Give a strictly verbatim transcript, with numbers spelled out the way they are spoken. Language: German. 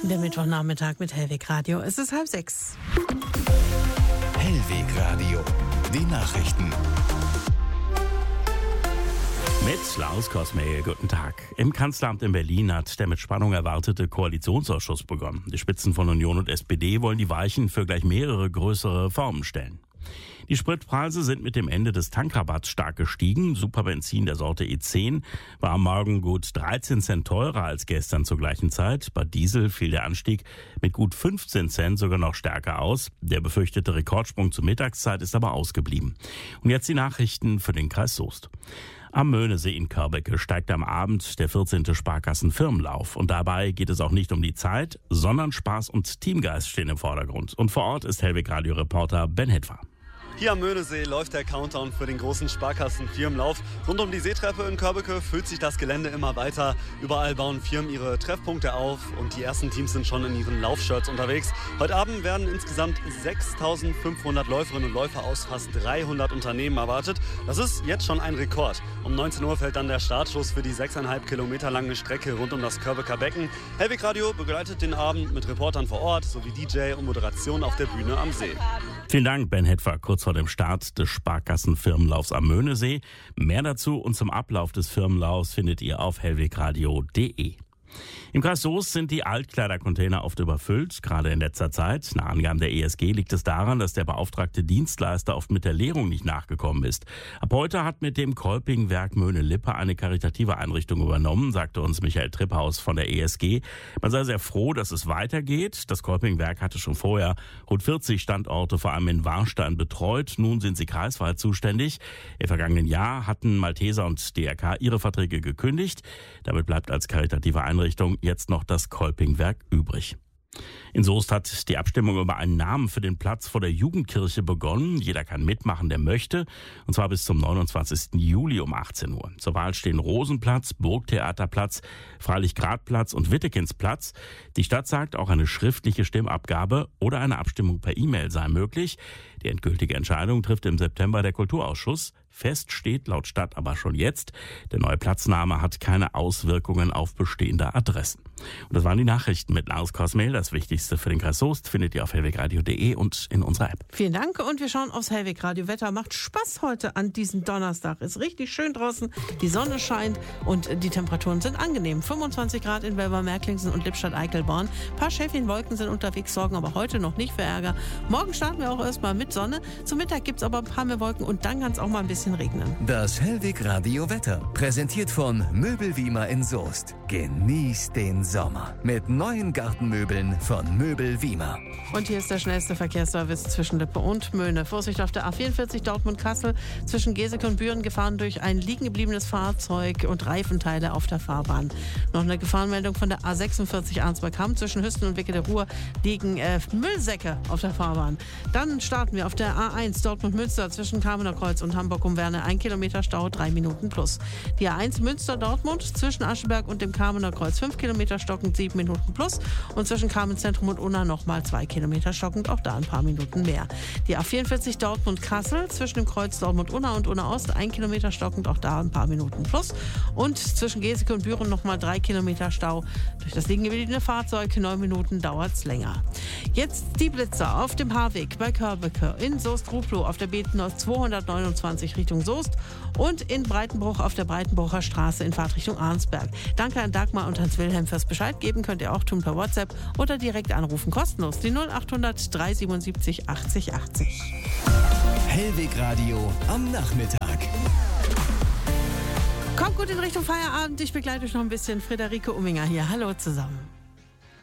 Der Mittwochnachmittag mit Hellweg Radio. Es ist halb sechs. Hellweg Radio. Die Nachrichten. Mit Klaus Kosmel, guten Tag. Im Kanzleramt in Berlin hat der mit Spannung erwartete Koalitionsausschuss begonnen. Die Spitzen von Union und S P D wollen die Weichen für gleich mehrere größere Reformen stellen. Die Spritpreise sind mit dem Ende des Tankrabatts stark gestiegen. Superbenzin der Sorte E zehn war am Morgen gut dreizehn Cent teurer als gestern zur gleichen Zeit. Bei Diesel fiel der Anstieg mit gut fünfzehn Cent sogar noch stärker aus. Der befürchtete Rekordsprung zur Mittagszeit ist aber ausgeblieben. Und jetzt die Nachrichten für den Kreis Soest. Am Möhnesee in Körbecke steigt am Abend der vierzehnte Sparkassen-Firmenlauf. Und dabei geht es auch nicht um die Zeit, sondern Spaß und Teamgeist stehen im Vordergrund. Und vor Ort ist Hellweg-Radio-Reporter Ben Hetfer. Hier am Möhnesee läuft der Countdown für den großen Sparkassen-Firmenlauf. Rund um die Seetreppe in Körbecke füllt sich das Gelände immer weiter. Überall bauen Firmen ihre Treffpunkte auf und die ersten Teams sind schon in ihren Laufshirts unterwegs. Heute Abend werden insgesamt sechstausendfünfhundert Läuferinnen und Läufer aus fast dreihundert Unternehmen erwartet. Das ist jetzt schon ein Rekord. Um neunzehn Uhr fällt dann der Startschuss für die sechseinhalb Kilometer lange Strecke rund um das Körbeker Becken. Hellweg Radio begleitet den Abend mit Reportern vor Ort sowie D J und Moderation auf der Bühne am See. Vielen Dank, Ben Hetfer, kurz vor dem Start des Sparkassen-Firmenlaufs am Möhnesee. Mehr dazu und zum Ablauf des Firmenlaufs findet ihr auf hellwegradio punkt de. Im Kreis Soest sind die Altkleidercontainer oft überfüllt, gerade in letzter Zeit. Nach Angaben der E S G liegt es daran, dass der beauftragte Dienstleister oft mit der Leerung nicht nachgekommen ist. Ab heute hat mit dem Kolpingwerk Möhne-Lippe eine karitative Einrichtung übernommen, sagte uns Michael Tripphaus von der E S G. Man sei sehr froh, dass es weitergeht. Das Kolpingwerk hatte schon vorher rund vierzig Standorte, vor allem in Warstein, betreut. Nun sind sie kreisweit zuständig. Im vergangenen Jahr hatten Malteser und D R K ihre Verträge gekündigt. Damit bleibt als karitative Einrichtung jetzt noch das Kolpingwerk übrig. In Soest hat die Abstimmung über einen Namen für den Platz vor der Jugendkirche begonnen. Jeder kann mitmachen, der möchte. Und zwar bis zum neunundzwanzigsten Juli um achtzehn Uhr. Zur Wahl stehen Rosenplatz, Burgtheaterplatz, Freilich-Grad-Platz und Wittekindsplatz. Die Stadt sagt, auch eine schriftliche Stimmabgabe oder eine Abstimmung per E-Mail sei möglich. Die endgültige Entscheidung trifft im September der Kulturausschuss. Fest steht laut Stadt aber schon jetzt, der neue Platzname hat keine Auswirkungen auf bestehende Adressen. Und das waren die Nachrichten mit Lars Kosmel. Das Wichtigste für den Kreis Soest findet ihr auf hellwegradio punkt de und in unserer App. Vielen Dank und wir schauen aufs Hellweg Radio. Wetter macht Spaß heute an diesem Donnerstag. Ist richtig schön draußen, die Sonne scheint und die Temperaturen sind angenehm. fünfundzwanzig Grad in Welber-Merklingsen und Lippstadt-Eickelborn. Ein paar Schäfchenwolken sind unterwegs, sorgen aber heute noch nicht für Ärger. Morgen starten wir auch erstmal mit Sonne. Zum Mittag gibt es aber ein paar mehr Wolken und dann kann es auch mal ein bisschen regnen. Das Hellweg Radio Wetter, präsentiert von Möbelwiemer in Soest. Genießt den Sommer mit neuen Gartenmöbeln von Möbelwiemer. Und hier ist der schnellste Verkehrsservice zwischen Lippe und Möhne. Vorsicht auf der A vierundvierzig Dortmund-Kassel, zwischen Geseke und Büren gefahren durch ein liegen gebliebenes Fahrzeug und Reifenteile auf der Fahrbahn. Noch eine Gefahrenmeldung von der A sechsundvierzig Arnsberg-Hamm, zwischen Hüsten und Wicke der Ruhr liegen äh, Müllsäcke auf der Fahrbahn. Dann starten wir auf der A eins Dortmund-Münster, zwischen Kamener Kreuz und Hamburg-Umwerne, ein Kilometer Stau, drei Minuten plus. Die A eins Münster-Dortmund, zwischen Ascheberg und dem Kamener Kreuz, fünf Kilometer stockend, sieben Minuten plus. Und zwischen Kamenz-Zentrum und Unna nochmal zwei Kilometer stockend, auch da ein paar Minuten mehr. Die A vierundvierzig Dortmund-Kassel, zwischen dem Kreuz Dortmund-Unna und Unna-Ost, ein Kilometer stockend, auch da ein paar Minuten plus. Und zwischen Geseke und Büren nochmal drei Kilometer Stau. Durch das liegen gebliebene Fahrzeug, neun Minuten dauert es länger. Jetzt die Blitzer auf dem Haarweg bei Körbecke, in Soest-Ruplow auf der Betenhaus zweihundertneunundzwanzig Richtung Soest und in Breitenbruch auf der Breitenbrucher Straße in Fahrtrichtung Arnsberg. Danke an Dagmar und Hans-Wilhelm fürs Bescheid geben, könnt ihr auch tun per WhatsApp oder direkt anrufen, kostenlos, die null achthundert dreihundertsiebenundsiebzig achtzig achtzig. Hellweg Radio am Nachmittag. Kommt gut in Richtung Feierabend, ich begleite euch noch ein bisschen. Friederike Umminger hier, hallo zusammen.